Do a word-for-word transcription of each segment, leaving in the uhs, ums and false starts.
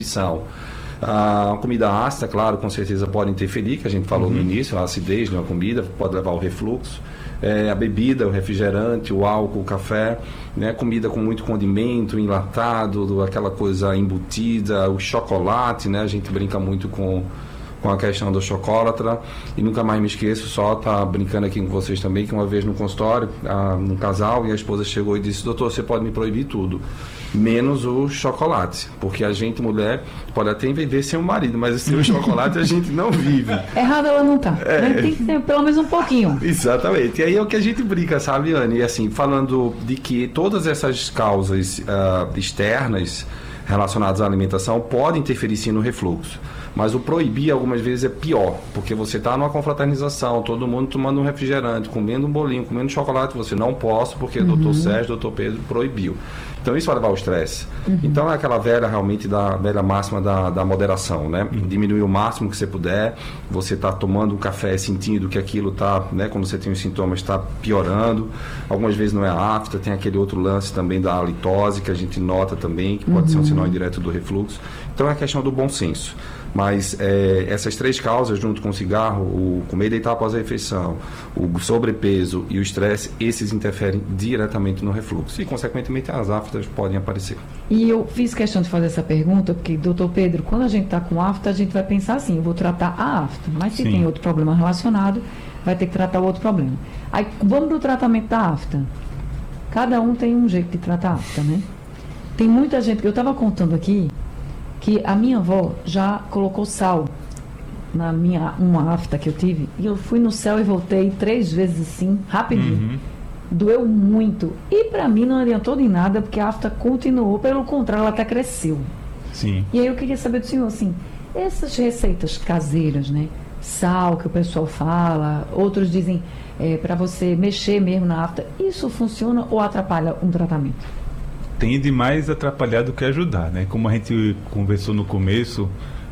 nutrição. A comida ácida, claro, com certeza pode interferir, que a gente falou uhum. no início, a acidez de uma comida pode levar ao refluxo. É, a bebida, o refrigerante, o álcool, o café, né? Comida com muito condimento, enlatado, aquela coisa embutida, o chocolate, né? A gente brinca muito com, com a questão do chocolatra. E nunca mais me esqueço, só tá brincando aqui com vocês também, que uma vez no consultório, a, um casal, e a esposa chegou e disse: doutor, você pode me proibir tudo, menos o chocolate, porque a gente, mulher, pode até viver sem o marido, mas sem o chocolate a gente não vive. Errado ela não tá, é. né? Tem que ter pelo menos um pouquinho. Exatamente, e aí é o que a gente brinca, sabe, Anne? E assim, falando de que todas essas causas uh, externas relacionadas à alimentação podem interferir sim no refluxo. Mas o proibir algumas vezes é pior, porque você está numa confraternização, todo mundo tomando um refrigerante, comendo um bolinho, comendo chocolate, você não posso, porque o uhum. doutor Sérgio, doutor Pedro proibiu. Então isso vai levar ao estresse. Uhum. Então é aquela velha realmente da velha máxima da, da moderação, né? Uhum. Diminuir o máximo que você puder, você está tomando um café sentindo que aquilo está, né, quando você tem os sintomas, está piorando. Algumas vezes não é a afta, tem aquele outro lance também da halitose, que a gente nota também, que pode uhum. ser um sinal indireto do refluxo. Então é a questão do bom senso. Mas é, essas três causas, junto com o cigarro, o comer e deitar após a refeição, o sobrepeso e o estresse, esses interferem diretamente no refluxo e, consequentemente, as aftas podem aparecer. E eu fiz questão de fazer essa pergunta porque, doutor Pedro, quando a gente está com afta, a gente vai pensar assim: eu vou tratar a afta, mas se Sim. tem outro problema relacionado, vai ter que tratar o outro problema. Aí, vamos para o tratamento da afta. Cada um tem um jeito de tratar a afta, né? Tem muita gente, que eu estava contando aqui, que a minha avó já colocou sal na minha uma afta que eu tive, e eu fui no céu e voltei três vezes assim, rapidinho. Uhum. Doeu muito. E para mim não adiantou de nada, porque a afta continuou, pelo contrário, ela até cresceu. Sim. E aí eu queria saber do senhor, assim, essas receitas caseiras, né? Sal, que o pessoal fala, outros dizem é, para você mexer mesmo na afta, isso funciona ou atrapalha um tratamento? Tende mais a atrapalhar do que ajudar, né? Como a gente conversou no começo,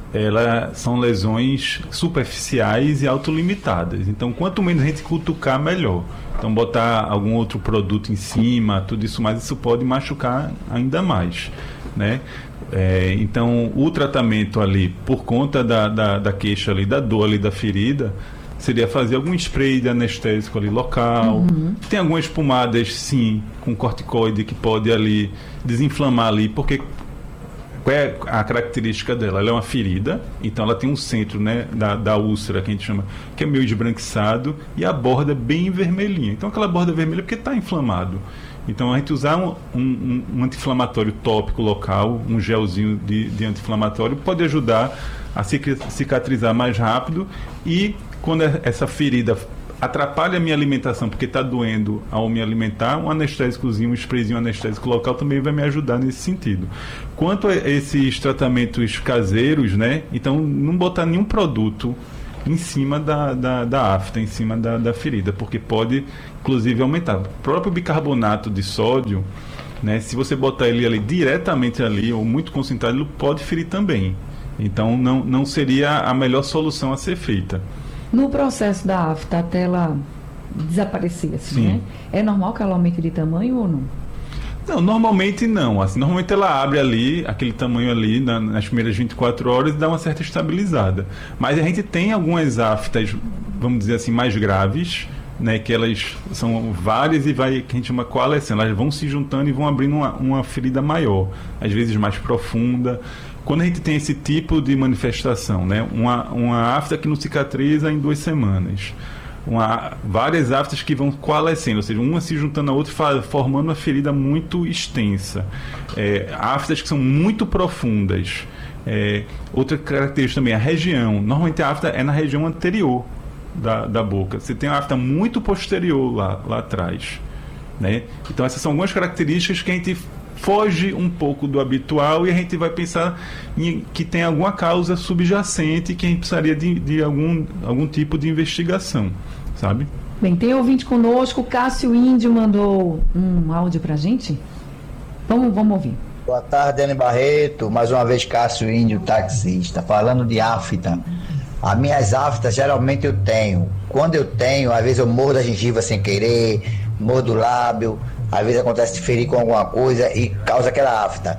elas são lesões superficiais e autolimitadas. Então, quanto menos a gente cutucar, melhor. Então, botar algum outro produto em cima, tudo isso mais, isso pode machucar ainda mais, né? É, então, o tratamento ali, por conta da, da, da queixa ali, da dor ali, da ferida, seria fazer algum spray de anestésico ali local. Uhum. Tem algumas pomadas, sim, com corticoide que pode ali desinflamar ali, porque qual é a característica dela? Ela é uma ferida, então ela tem um centro, né, da, da úlcera, que a gente chama, que é meio esbranquiçado, e a borda bem vermelhinha. Então aquela borda vermelha é porque está inflamado. Então a gente usar um, um, um anti-inflamatório tópico local, um gelzinho de, de anti-inflamatório, pode ajudar a cicatrizar mais rápido. E quando essa ferida atrapalha a minha alimentação, porque está doendo ao me alimentar, um anestésicozinho, um sprayzinho anestésico local também vai me ajudar nesse sentido. Quanto a esses tratamentos caseiros, né? Então, não botar nenhum produto em cima da, da, da afta, em cima da, da ferida, porque pode, inclusive, aumentar. O próprio bicarbonato de sódio, né? Se você botar ele ali diretamente ali, ou muito concentrado, ele pode ferir também. Então, não, não seria a melhor solução a ser feita. No processo da afta, até ela desaparecer, assim, né? É normal que ela aumente de tamanho ou não? Não, normalmente não. Assim, normalmente ela abre ali, aquele tamanho ali, na, nas primeiras vinte e quatro horas, e dá uma certa estabilizada. Mas a gente tem algumas aftas, vamos dizer assim, mais graves, né? Que elas são várias e vai, que a gente chama coalescendo. Elas vão se juntando e vão abrindo uma, uma ferida maior, às vezes mais profunda. Quando a gente tem esse tipo de manifestação, né? Uma, uma afta que não cicatriza em duas semanas, uma, várias aftas que vão coalescendo, ou seja, uma se juntando a outra, formando uma ferida muito extensa, é, aftas que são muito profundas. É, outra característica também, a região. Normalmente a afta é na região anterior da, da boca. Você tem uma afta muito posterior lá, lá atrás, né? Então essas são algumas características que a gente foge um pouco do habitual e a gente vai pensar em, que tem alguma causa subjacente que a gente precisaria de, de algum, algum tipo de investigação, sabe? Bem, tem ouvinte conosco, Cássio Índio mandou um áudio pra gente. Vamos, vamos ouvir. Boa tarde, Anne Barreto. Mais uma vez, Cássio Índio, taxista. Falando de afta. As minhas aftas, geralmente eu tenho. Quando eu tenho, às vezes eu mordo a gengiva sem querer, mordo o lábio. Às vezes acontece de ferir com alguma coisa e causa aquela afta.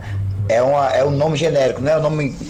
é, uma, é um nome genérico, não é um nome